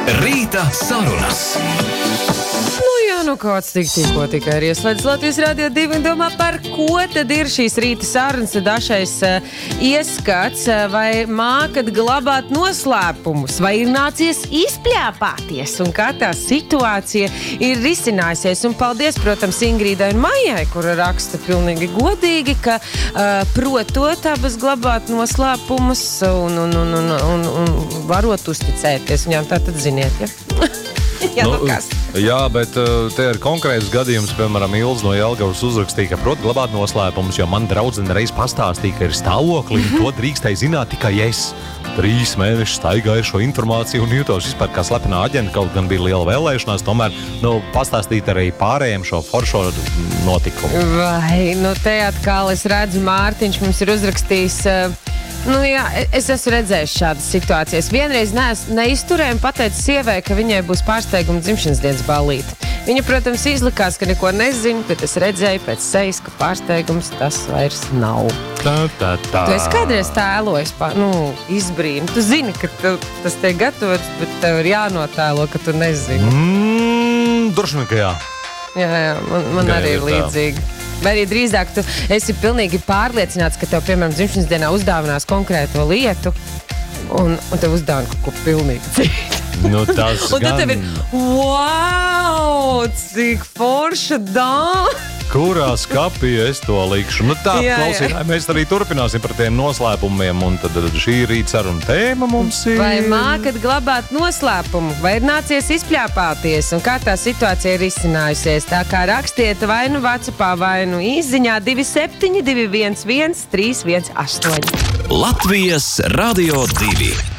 Rīta sarunas. Kāds tikko tikai ir ieslēdzis Latvijas Radio 2 un domā, par ko tad ir šīs rīta sarunas, tad dažais ieskats, vai mākat glabāt noslēpumus, vai ir nācies izpļāpāties, un kā tā situācija ir risinājusies. Un paldies, protams, Ingrīdai un Maijai, kura raksta pilnīgi godīgi, ka protot abas glabāt noslēpumus un varot uzticēties. Viņām tā tad ziniet, ja? Jā, bet te ir konkrēts gadījums, piemēram, Ilze no Jelgavas uzrakstīja, ka prot glabāt noslēpumus, jo man draudzene reiz pastāstīja, ka ir stāvokli, un to drīkstēja zināt tikai es. 3 mēnešus staigāju šo informāciju un jūtos vispār kā slepenā aģenta, kaut gan bija liela vēlēšanās, tomēr, pastāstīt arī pārējiem šo foršo notikumu. Vai, te atkal es redzu, Mārtiņš mums ir uzrakstījis... jā, es esmu redzējis šādas situācijas. Vienreiz neizturēju un pateicu sievai, ka viņai būs pārsteiguma dzimšanas dienas ballīte. Viņa, protams, izlikās, ka neko nezinu, bet es redzēju pēc sejas, ka pārsteigums tas vairs nav. Tu esi kādreiz tēlojis izbrīnu. Tu zini, ka tas tiek gatavots, bet tev ir jānotēlo, ka tu nezini. Droši vien, ka jā. Jā, man arī ir līdzīgi. Vai arī drīzāk tu esi pilnīgi pārliecināts, ka tev, piemēram, dzimšanas dienā uzdāvinās konkrēto lietu, un tev uzdāvina kaut ko pilnīgi citu. Tas un tad tev ir, wow, cik forša dāma! Kurā skapī es to likšu? Klausītāji, mēs arī turpināsim par tiem noslēpumiem, un tad šī rīta saruna tēma mums ir... Vai mākat glabāt noslēpumu, vai ir nācies izpļāpāties, un kā tā situācija ir izcinājusies? Tā kā rakstiet vai nu WhatsAppā, vai nu īsziņā 27 211 318. Latvijas Radio 2.